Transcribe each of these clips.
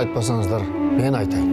айтпасаңыздар, мен айтайын.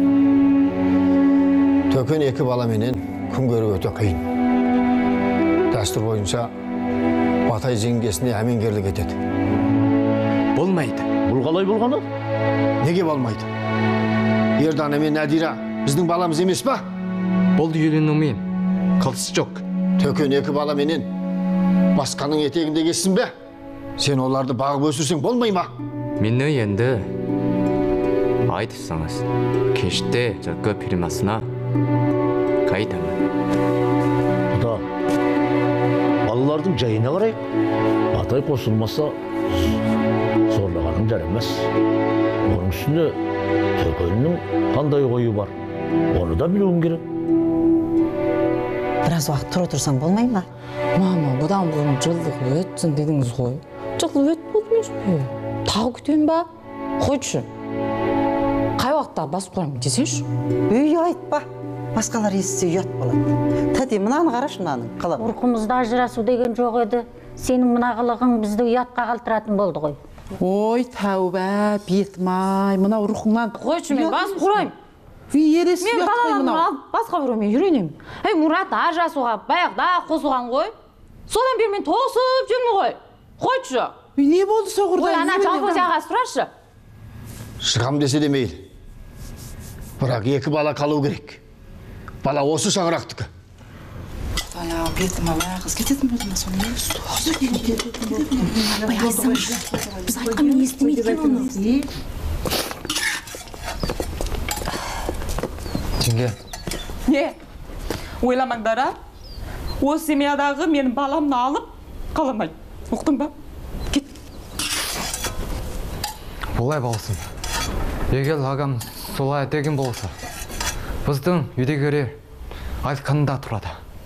Төкен екі бала менен күн көру өте қиын. Дәстүр бойынша Батай жеңгесіне әмеңгерлік етеді. Болмайды. Бұл қалай болғаны? Неге болмайды? Ердана мен Надира біздің баламыз емес па? Бұл үйленумен қылысы жоқ. Төкен екі бала менен басқаның етегінде кессін бе? Сен оларды бағып өсірсең болмай ма? Мені енді айтыпсаңыз, кеште жылқы фирмасына қайтамын. Құда, балалардың жайына қарайық. Батай қосылмаса, зорлағаның жарамас. Оның үстіне Төкеннің қандай қойы бар, оны да білуім керек. Біраз уақыт тұра тұрсаң болмай ма? Мама, бұдан бұрын жылдық өтсін дедіңіз ғой. Жылдық өт болды емес пе? Тағы күтем ба? Қойшы. Қай уақытта басып қоямын десеңші? Үй айтпа. Басқалар естісе ұят болады. Тәте, мынаны қарашы, мынаның қылып. Ұрқымызда ажырасу деген жоқ еді. Сенің мына қылығың бізді ұятқа қалдыратын болды ғой. Ой, тәуба, бетмай, мынау рухыңнан. Қойшы, мен басып құрайым. Ересі Мен ұят қой балаларымды мынау. алып басқа біреумен үйренемін. Мұрат ажырасуға баяғыда қосылған ғой. Содан бері мен тосып жүрмін ғой. Қойшы. Не болды соғырда? Ой, ана жалғыз аға сұрашы. Шығам десе де мейлі. Бірақ екі бала қалу керек. Бала осы шаңырақтікі. Ана бетіма қыз кететін болды ма соны? Біз айтқанмен естімейді екен оны. Жеңге. Не? Ойламаңдар, а? Осы семьядағы менің баламны алып қаламайды. Ұқтың ба? Кет. Олай болсын. Егер ағам солай деген болса, біздің үйдегілер айтқанында тұрады.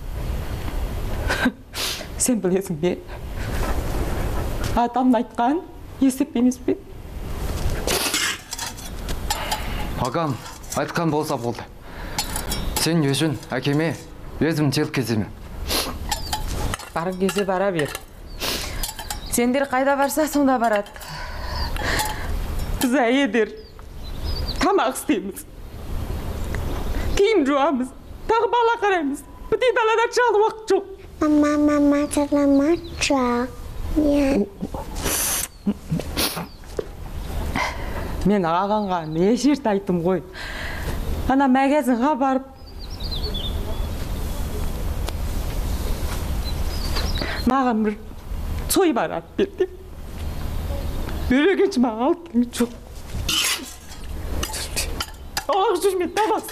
Сен білесің бе? Атамның айтқан есеп емес пе? Ағам айтқан болса болды. Сен үшін әкеме өзім желкеземін. Барып кезде бара бер. Сендер қайда барса сонда барады. Біз әйелдер тамақ істейміз. Киім жуамыз. Тағы бала қараймыз. Бітей далада шалу уақыт жоқ. Мама, саламатша. Мен ағаңға неше рет айттым ғой. Ана магазинға барып маған бір сой бар алып бер деп. Бөлегенше маған алып келген жоқ. Олар жүрмей табас.